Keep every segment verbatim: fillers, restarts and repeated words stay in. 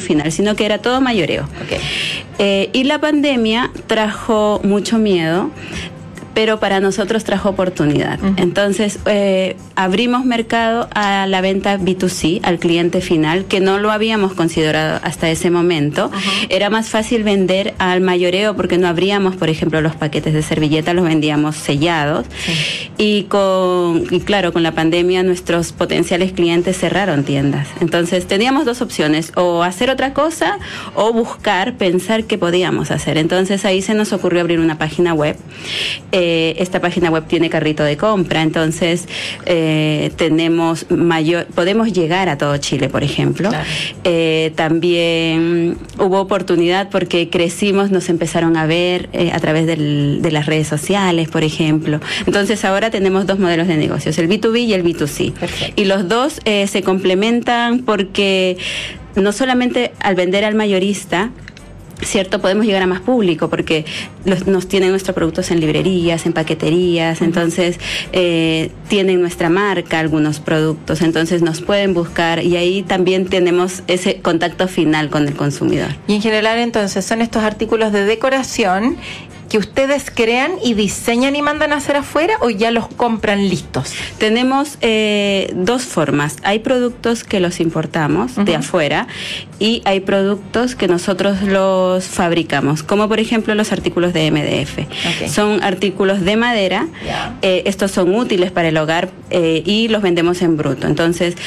final, sino que era todo mayoreo. Okay. Eh, y la pandemia trajo mucho miedo, pero para nosotros trajo oportunidad. Uh-huh. Entonces, eh, abrimos mercado a la venta B dos C, al cliente final, que no lo habíamos considerado hasta ese momento. Uh-huh. Era más fácil vender al mayoreo porque no abríamos, por ejemplo, los paquetes de servilleta, los vendíamos sellados. Sí. Y, con, y claro, con la pandemia nuestros potenciales clientes cerraron tiendas. Entonces, teníamos dos opciones, o hacer otra cosa o buscar, pensar qué podíamos hacer. Entonces, ahí se nos ocurrió abrir una página web. Eh, Esta página web tiene carrito de compra, entonces eh, tenemos mayor, podemos llegar a todo Chile, por ejemplo. Claro. Eh, también hubo oportunidad porque crecimos, nos empezaron a ver eh, a través del, de las redes sociales, por ejemplo. Entonces ahora tenemos dos modelos de negocios, el B dos B y el B dos C. Perfecto. Y los dos eh, se complementan porque no solamente al vender al mayorista, cierto, podemos llegar a más público porque los, nos tienen nuestros productos en librerías, en paqueterías, uh-huh. entonces eh, tienen nuestra marca algunos productos, entonces nos pueden buscar y ahí también tenemos ese contacto final con el consumidor. Y en general entonces son estos artículos de decoración que ustedes crean y diseñan y mandan a hacer afuera, o ya los compran listos? Tenemos eh, dos formas. Hay productos que los importamos uh-huh. de afuera y hay productos que nosotros los fabricamos, como por ejemplo los artículos de M D F. Okay. Son artículos de madera, yeah. eh, estos son útiles para el hogar eh, y los vendemos en bruto. Entonces,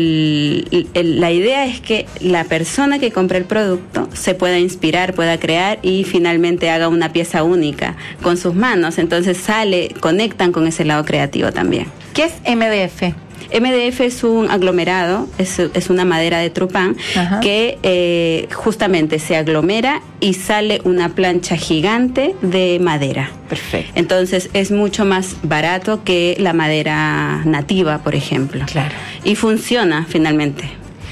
el, el, la idea es que la persona que compre el producto se pueda inspirar, pueda crear y finalmente haga una pieza única única con sus manos, entonces sale, conectan con ese lado creativo también. ¿Qué es M D F? M D F es un aglomerado, es, es una madera de trupán Ajá. que eh, justamente se aglomera y sale una plancha gigante de madera. Perfecto. Entonces es mucho más barato que la madera nativa, por ejemplo. Claro. Y funciona finalmente.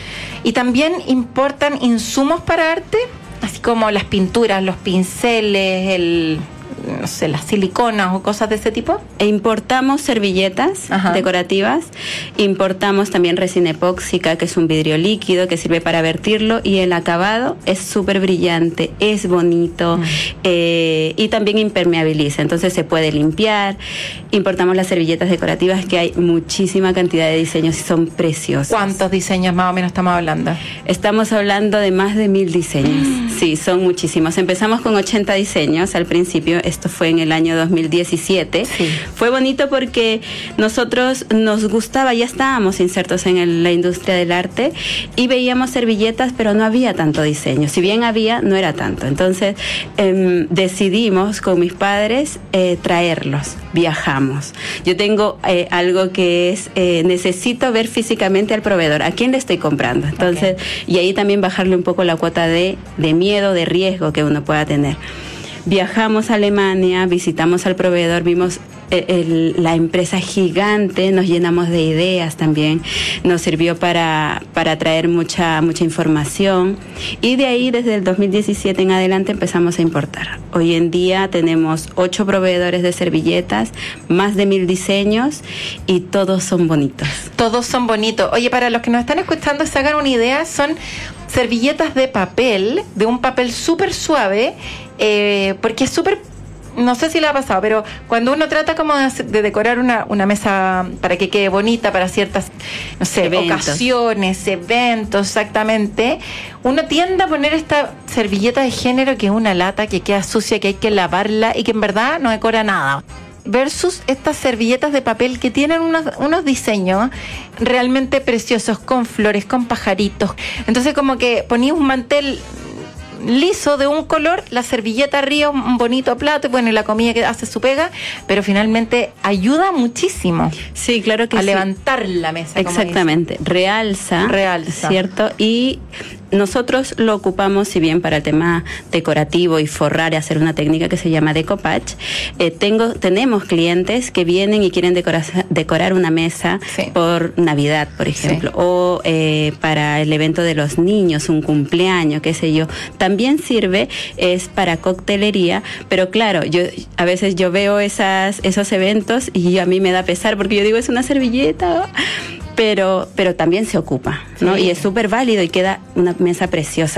¿Y también importan insumos para arte? Así como las pinturas, los pinceles, el, no sé, las siliconas o cosas de ese tipo. E importamos servilletas Ajá. decorativas, importamos también resina epóxica, que es un vidrio líquido que sirve para vertirlo, y el acabado es súper brillante, es bonito mm. eh, y también impermeabiliza, entonces se puede limpiar. Importamos las servilletas decorativas, que hay muchísima cantidad de diseños y son preciosas. ¿Cuántos diseños más o menos estamos hablando? Estamos hablando de más de mil diseños. Mm. Sí, son muchísimos. Empezamos con ochenta diseños al principio, esto fue en el año dos mil diecisiete. Sí. Fue bonito porque nosotros nos gustaba, ya estábamos insertos en el, la industria del arte y veíamos servilletas, pero no había tanto diseño. Si bien había, no era tanto. Entonces eh, decidimos con mis padres eh, traerlos, viajamos. Yo tengo eh, algo que es, eh, necesito ver físicamente al proveedor, a quién le estoy comprando. Entonces, okay. y ahí también bajarle un poco la cuota de, de miedo, de riesgo que uno pueda tener. Viajamos a Alemania, visitamos al proveedor, vimos el, el, la empresa gigante, nos llenamos de ideas también, nos sirvió para, para traer mucha, mucha información, y de ahí desde el dos mil diecisiete en adelante empezamos a importar. Hoy en día tenemos ocho proveedores de servilletas, más de mil diseños y todos son bonitos. Todos son bonitos. Oye, para los que nos están escuchando, se hagan una idea, son servilletas de papel, de un papel súper suave, eh, porque es súper, no sé si le ha pasado, pero cuando uno trata como de, de decorar una, una mesa para que quede bonita para ciertas, no sé, eventos. ocasiones, eventos, exactamente, uno tiende a poner esta servilleta de género que es una lata que queda sucia, que hay que lavarla y que en verdad no decora nada. Versus estas servilletas de papel que tienen unos, unos diseños realmente preciosos, con flores, con pajaritos. Entonces como que ponía un mantel liso de un color, la servilleta arriba, un bonito plato, y bueno, y la comida que hace su pega, pero finalmente ayuda muchísimo. Sí, claro que a sí. levantar la mesa. Exactamente, realza, realza, ¿cierto? Y nosotros lo ocupamos, si bien para el tema decorativo y forrar y hacer una técnica que se llama decoupage, eh, tengo, tenemos clientes que vienen y quieren decorar, decorar una mesa sí. por Navidad, por ejemplo, sí. o eh, para el evento de los niños, un cumpleaños, qué sé yo. También sirve, es para coctelería, pero claro, yo a veces yo veo esas, esos eventos y a mí me da pesar porque yo digo, es una servilleta, pero, pero también se ocupa, ¿no? Sí. Y es súper válido y queda una mesa preciosa.